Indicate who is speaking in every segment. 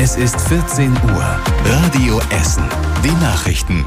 Speaker 1: Es ist 14 Uhr. Radio Essen. Die Nachrichten.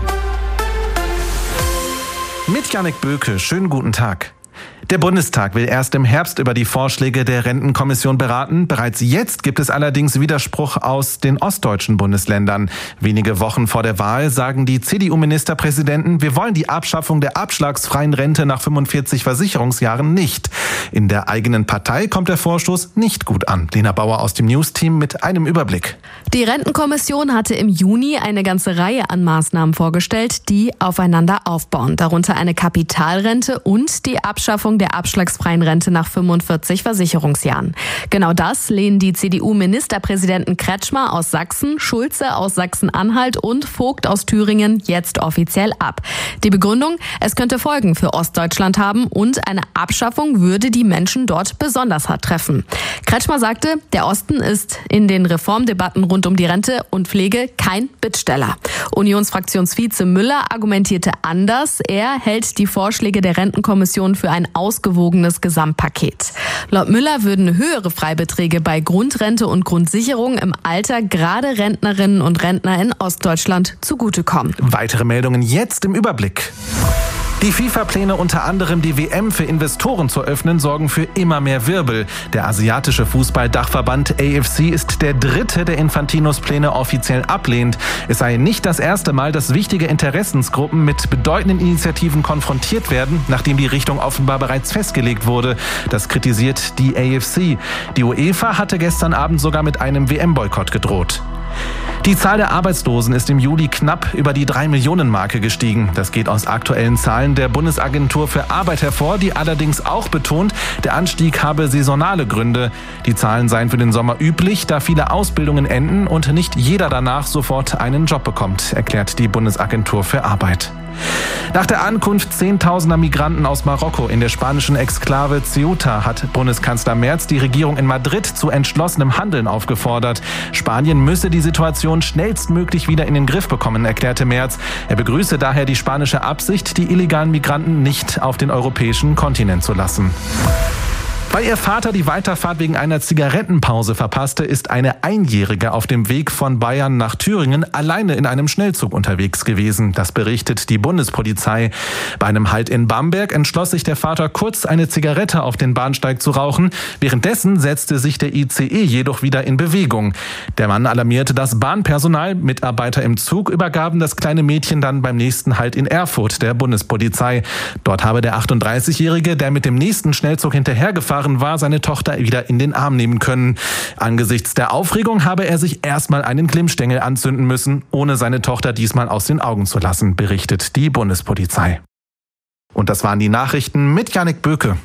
Speaker 2: Mit Jannik Böke. Schönen guten Tag. Der Bundestag will erst im Herbst über die Vorschläge der Rentenkommission beraten. Bereits jetzt gibt es allerdings Widerspruch aus den ostdeutschen Bundesländern. Wenige Wochen vor der Wahl sagen die CDU-Ministerpräsidenten, wir wollen die Abschaffung der abschlagsfreien Rente nach 45 Versicherungsjahren nicht. In der eigenen Partei kommt der Vorstoß nicht gut an. Lena Bauer aus dem News-Team mit einem Überblick.
Speaker 3: Die Rentenkommission hatte im Juni eine ganze Reihe an Maßnahmen vorgestellt, die aufeinander aufbauen. Darunter eine Kapitalrente und die Abschaffung der abschlagsfreien Rente nach 45 Versicherungsjahren. Genau das lehnen die CDU-Ministerpräsidenten Kretschmer aus Sachsen, Schulze aus Sachsen-Anhalt und Vogt aus Thüringen jetzt offiziell ab. Die Begründung, es könnte Folgen für Ostdeutschland haben und eine Abschaffung würde die Menschen dort besonders hart treffen. Kretschmer sagte, der Osten ist in den Reformdebatten rund um die Rente und Pflege kein Bittsteller. Unionsfraktionsvize Müller argumentierte anders. Er hält die Vorschläge der Rentenkommission für ein ausgewogenes Gesamtpaket. Laut Müller würden höhere Freibeträge bei Grundrente und Grundsicherung im Alter gerade Rentnerinnen und Rentner in Ostdeutschland zugutekommen.
Speaker 2: Weitere Meldungen jetzt im Überblick. Die FIFA-Pläne, unter anderem die WM für Investoren zu öffnen, sorgen für immer mehr Wirbel. Der asiatische Fußball-Dachverband AFC ist der dritte, der Infantinos Pläne offiziell ablehnt. Es sei nicht das erste Mal, dass wichtige Interessensgruppen mit bedeutenden Initiativen konfrontiert werden, nachdem die Richtung offenbar bereits festgelegt wurde. Das kritisiert die AFC. Die UEFA hatte gestern Abend sogar mit einem WM-Boykott gedroht. Die Zahl der Arbeitslosen ist im Juli knapp über die 3-Millionen-Marke gestiegen. Das geht aus aktuellen Zahlen der Bundesagentur für Arbeit hervor, die allerdings auch betont, der Anstieg habe saisonale Gründe. Die Zahlen seien für den Sommer üblich, da viele Ausbildungen enden und nicht jeder danach sofort einen Job bekommt, erklärt die Bundesagentur für Arbeit. Nach der Ankunft zehntausender Migranten aus Marokko in der spanischen Exklave Ceuta hat Bundeskanzler Merz die Regierung in Madrid zu entschlossenem Handeln aufgefordert. Spanien müsse die Situation schnellstmöglich wieder in den Griff bekommen, erklärte Merz. Er begrüße daher die spanische Absicht, die illegalen Migranten nicht auf den europäischen Kontinent zu lassen. Weil ihr Vater die Weiterfahrt wegen einer Zigarettenpause verpasste, ist eine Einjährige auf dem Weg von Bayern nach Thüringen alleine in einem Schnellzug unterwegs gewesen. Das berichtet die Bundespolizei. Bei einem Halt in Bamberg entschloss sich der Vater kurz, eine Zigarette auf den Bahnsteig zu rauchen. Währenddessen setzte sich der ICE jedoch wieder in Bewegung. Der Mann alarmierte das Bahnpersonal. Mitarbeiter im Zug übergaben das kleine Mädchen dann beim nächsten Halt in Erfurt der Bundespolizei. Dort habe der 38-Jährige, der mit dem nächsten Schnellzug hinterhergefahren war, seine Tochter wieder in den Arm nehmen können. Angesichts der Aufregung habe er sich erstmal einen Glimmstängel anzünden müssen, ohne seine Tochter diesmal aus den Augen zu lassen, berichtet die Bundespolizei. Und das waren die Nachrichten mit Jannik Böke.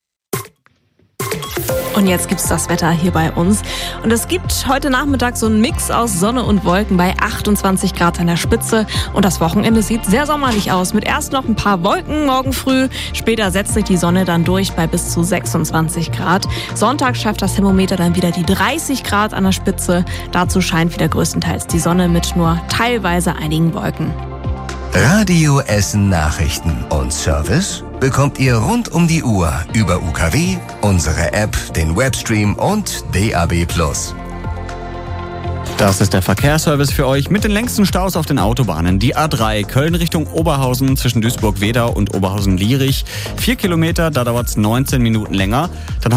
Speaker 4: Und jetzt gibt's das Wetter hier bei uns. Und es gibt heute Nachmittag so einen Mix aus Sonne und Wolken bei 28 Grad an der Spitze. Und das Wochenende sieht sehr sommerlich aus. Mit erst noch ein paar Wolken morgen früh. Später setzt sich die Sonne dann durch bei bis zu 26 Grad. Sonntag schafft das Thermometer dann wieder die 30 Grad an der Spitze. Dazu scheint wieder größtenteils die Sonne mit nur teilweise einigen Wolken.
Speaker 1: Radio Essen Nachrichten und Service bekommt ihr rund um die Uhr über UKW, unsere App, den Webstream und DAB+.
Speaker 5: Das ist der Verkehrsservice für euch mit den längsten Staus auf den Autobahnen. Die A3 Köln Richtung Oberhausen zwischen Duisburg-Wedau und Oberhausen-Lierich. 4 Kilometer, da dauert es 19 Minuten länger. Dann